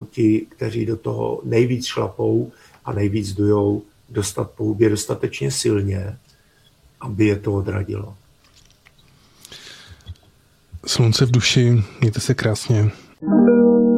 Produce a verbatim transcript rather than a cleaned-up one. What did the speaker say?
ti, kteří do toho nejvíc šlapou a nejvíc dujou, dostat po hubě dostatečně silně, aby je to odradilo. Slunce v duši, mějte se krásně.